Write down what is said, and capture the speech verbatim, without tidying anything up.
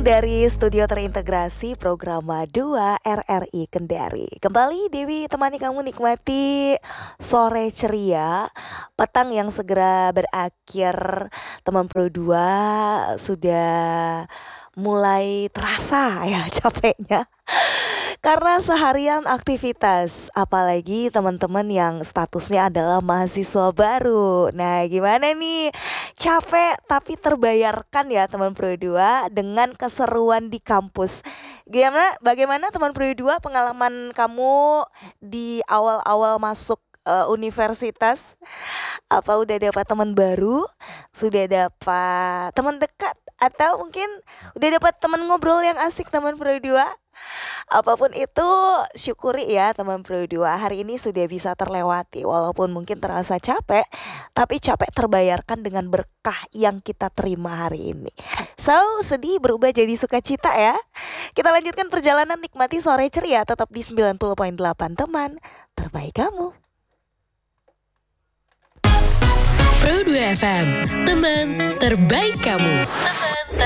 Langsung dari studio terintegrasi Programa dua R R I Kendari. Kembali Dewi temani kamu nikmati sore ceria, petang yang segera berakhir. Teman Pro dua sudah mulai terasa ya capeknya karena seharian aktivitas, apalagi teman-teman yang statusnya adalah mahasiswa baru. Nah, gimana nih? Capek tapi terbayarkan ya teman Pro dua dengan keseruan di kampus. Gimana bagaimana teman Pro dua pengalaman kamu di awal-awal masuk eh, universitas? Apa udah dapat teman baru? Sudah dapat teman dekat? Atau mungkin udah dapat teman ngobrol yang asik teman Pro dua? Apapun itu, syukuri ya teman Pro dua, hari ini sudah bisa terlewati. Walaupun mungkin terasa capek, tapi capek terbayarkan dengan berkah yang kita terima hari ini. So, sedih berubah jadi sukacita ya. Kita lanjutkan perjalanan nikmati sore ceria tetap di sembilan puluh koma delapan teman terbaik kamu. Pro dua F M, teman terbaik kamu.